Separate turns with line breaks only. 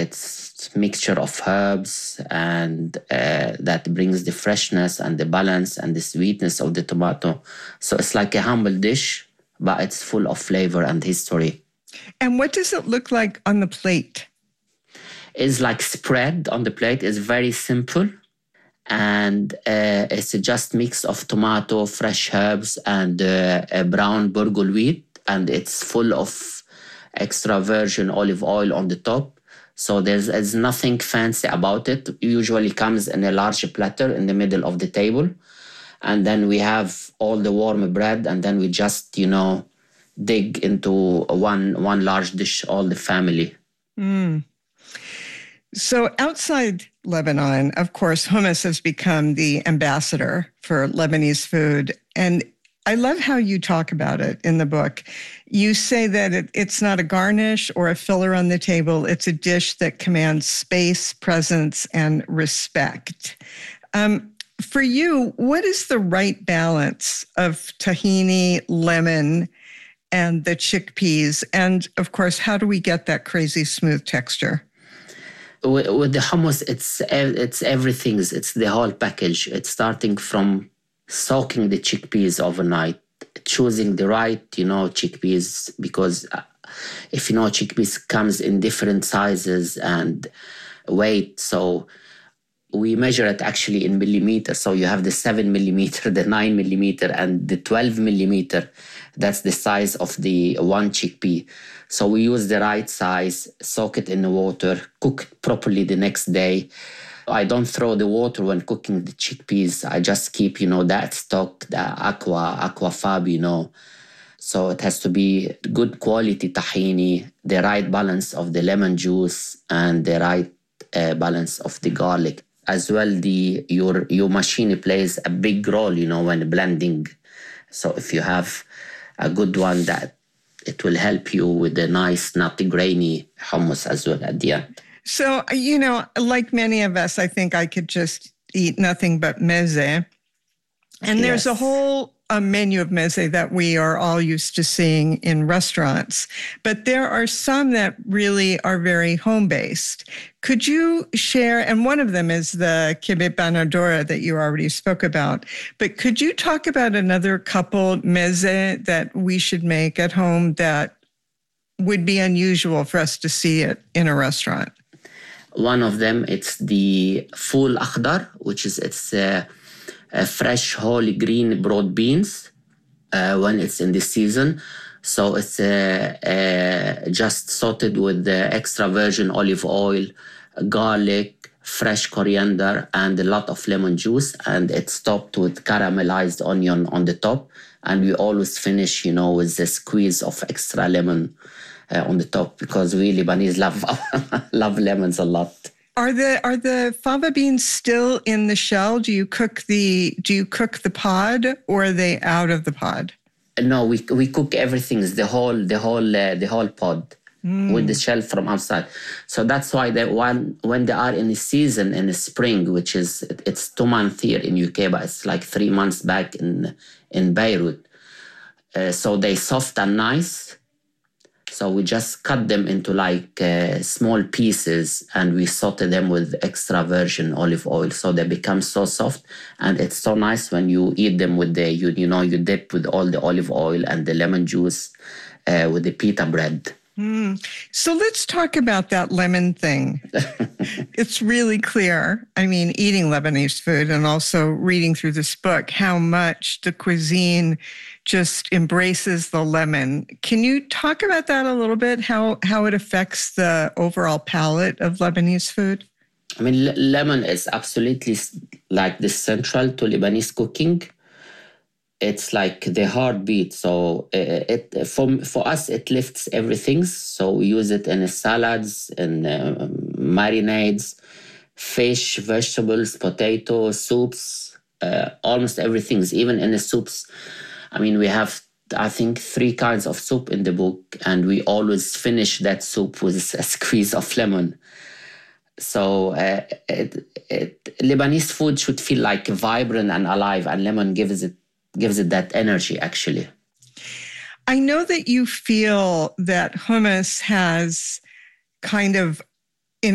It's a mixture of herbs and that brings the freshness and the balance and the sweetness of the tomato. So it's like a humble dish, but it's full of flavor and history.
And what does it look like on the plate?
It's like spread on the plate. It's very simple. And it's just mix of tomato, fresh herbs, and brown burgol wheat. And it's full of extra virgin olive oil on the top. So there's nothing fancy about it. It usually comes in a large platter in the middle of the table. And then we have all the warm bread, and then we just, dig into one large dish, all the family.
Mm. So outside Lebanon, of course, hummus has become the ambassador for Lebanese food. And I love how you talk about it in the book. You say that it's not a garnish or a filler on the table. It's a dish that commands space, presence, and respect. For you, what is the right balance of tahini, lemon, and the chickpeas? And of course, how do we get that crazy smooth texture?
With the hummus, it's everything. It's the whole package. It's starting from soaking the chickpeas overnight, choosing the right, chickpeas, because if chickpeas comes in different sizes and weight. So we measure it actually in millimeters. So you have the 7 millimeter, the 9 millimeter, and the 12 millimeter. That's the size of the one chickpea. So we use the right size, soak it in the water, cook it properly the next day. I don't throw the water when cooking the chickpeas. I just keep, that stock, the aquafab, So it has to be good quality tahini, the right balance of the lemon juice, and the right balance of the garlic. As well, your machine plays a big role, when blending. So if you have a good one, that it will help you with the nice, nutty, grainy hummus as well at the end.
So, like many of us, I think I could just eat nothing but meze. And there's a whole menu of meze that we are all used to seeing in restaurants. But there are some that really are very home-based. Could you share, and one of them is the kibbeh banadora that you already spoke about, but could you talk about another couple meze that we should make at home that would be unusual for us to see it in a restaurant?
One of them, it's the ful akhdar, which is fresh, whole green broad beans when it's in the season. So it's just sauteed with the extra virgin olive oil, garlic, fresh coriander, and a lot of lemon juice. And it's topped with caramelized onion on the top. And we always finish, with the squeeze of extra lemon on the top, because we Lebanese love lemons a lot.
Are the fava beans still in the shell? Do you cook the pod, or are they out of the pod?
No, we cook everything, the whole pod with the shell from outside. So that's why when they are in the season in the spring, which is it's 2 months here in UK, but it's like 3 months back in Beirut. So they soft and nice. So we just cut them into small pieces, and we saute them with extra virgin olive oil. So they become so soft, and it's so nice when you eat them with you dip with all the olive oil and the lemon juice with the pita bread.
So let's talk about that lemon thing. It's really clear, eating Lebanese food and also reading through this book, how much the cuisine just embraces the lemon. Can you talk about that a little bit, how it affects the overall palate of Lebanese food?
Lemon is absolutely like the central to Lebanese cooking. It's like the heartbeat. So for us, it lifts everything. So we use it in salads and marinades, fish, vegetables, potatoes, soups, almost everything. Even in the soups. We have, I think, 3 kinds of soup in the book, and we always finish that soup with a squeeze of lemon. So Lebanese food should feel like vibrant and alive, and lemon gives it that energy, actually.
I know that you feel that hummus has kind of